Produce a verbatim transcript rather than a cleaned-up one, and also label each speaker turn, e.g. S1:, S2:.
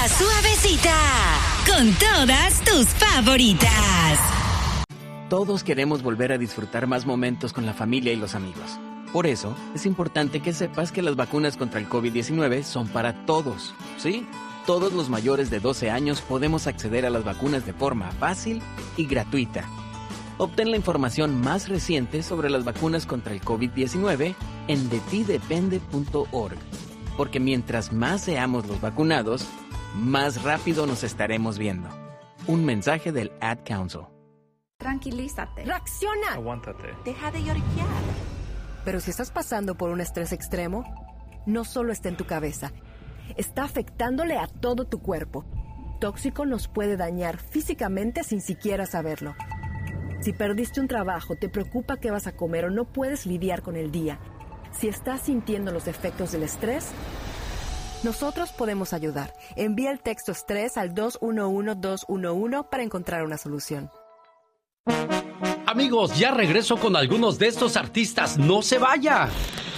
S1: La Suavecita, con todas tus favoritas.
S2: Todos queremos volver a disfrutar más momentos con la familia y los amigos. Por eso, es importante que sepas que las vacunas contra el COVID diecinueve son para todos, ¿sí? Todos los mayores de doce años podemos acceder a las vacunas de forma fácil y gratuita. Obtén la información más reciente sobre las vacunas contra el COVID diecinueve en de ti depende punto org, porque mientras más seamos los vacunados, más rápido nos estaremos viendo. Un mensaje del Ad Council.
S3: Tranquilízate.
S4: Reacciona.
S5: Aguántate.
S3: Deja de lloriquear.
S4: Pero si estás pasando por un estrés extremo, no solo está en tu cabeza, está afectándole a todo tu cuerpo. Tóxico nos puede dañar físicamente sin siquiera saberlo. Si perdiste un trabajo, te preocupa qué vas a comer o no puedes lidiar con el día. Si estás sintiendo los efectos del estrés, nosotros podemos ayudar. Envía el texto estrés al dos uno uno dos uno uno para encontrar una solución.
S6: Amigos, ya regreso con algunos de estos artistas. ¡No se vaya!